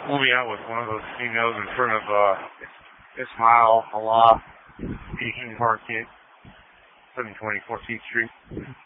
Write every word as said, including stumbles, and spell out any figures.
We'll be out with one of those females in front of uh, Ismail Allah Peking Market, seven twenty-four Fourteenth Street.